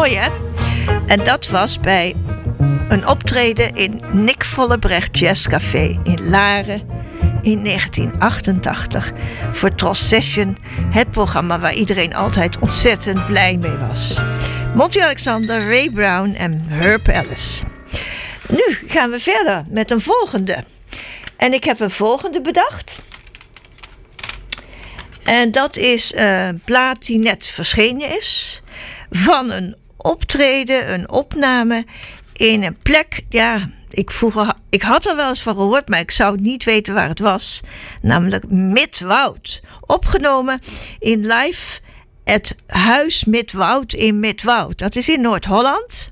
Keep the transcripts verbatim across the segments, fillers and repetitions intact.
Mooi, hè? En dat was bij een optreden in Nick Vollebrecht Jazz Café in Laren in negentien achtentachtig voor Tros Session, het programma waar iedereen altijd ontzettend blij mee was. Monty Alexander, Ray Brown en Herb Ellis. Nu gaan we verder met een volgende. En ik heb een volgende bedacht. En dat is een plaat die net verschenen is. Van een optreden, een opname in een plek. Ja, ik, vroeger, ik had er wel eens van gehoord, maar ik zou niet weten waar het was. Namelijk Midwoud. Opgenomen in live het Huis Midwoud in Midwoud. Dat is in Noord-Holland.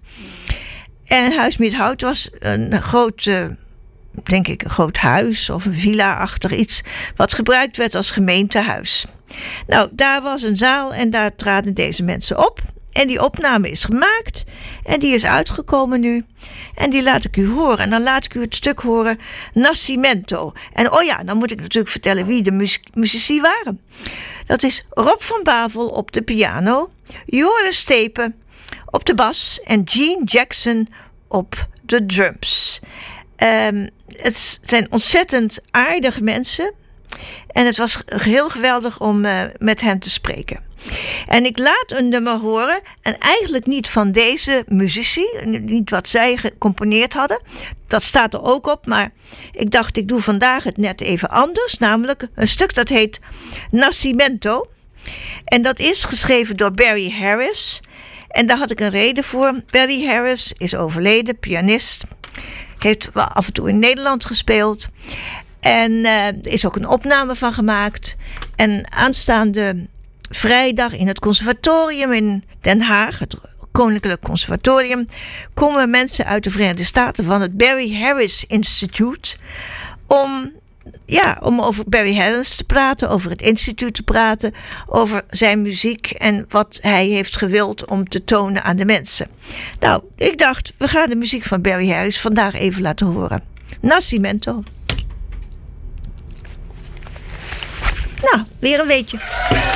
En Huis Midwoud was een groot, uh, denk ik, een groot huis of een villa-achtig iets, wat gebruikt werd als gemeentehuis. Nou, daar was een zaal en daar traden deze mensen op. En die opname is gemaakt en die is uitgekomen nu. En die laat ik u horen. En dan laat ik u het stuk horen Nascimento. En oh ja, dan moet ik natuurlijk vertellen wie de muziek, muzici waren. Dat is Rob van Bavel op de piano, Joris Stepen op de bas en Gene Jackson op de drums. Um, het zijn ontzettend aardige mensen. En het was heel geweldig om uh, met hen te spreken. En ik laat een nummer horen. En eigenlijk niet van deze muzici. Niet wat zij gecomponeerd hadden. Dat staat er ook op. Maar ik dacht, ik doe vandaag het net even anders. Namelijk een stuk dat heet Nascimento. En dat is geschreven door Barry Harris. En daar had ik een reden voor. Barry Harris is overleden, pianist. Heeft wel af en toe in Nederland gespeeld. En uh, er is ook een opname van gemaakt. En aanstaande vrijdag in het conservatorium in Den Haag, het Koninklijk Conservatorium, komen mensen uit de Verenigde Staten van het Barry Harris Institute om, ja, om over Barry Harris te praten, over het instituut te praten, over zijn muziek en wat hij heeft gewild om te tonen aan de mensen. Nou, ik dacht, we gaan de muziek van Barry Harris vandaag even laten horen. Nascimento. Nou, weer een weetje.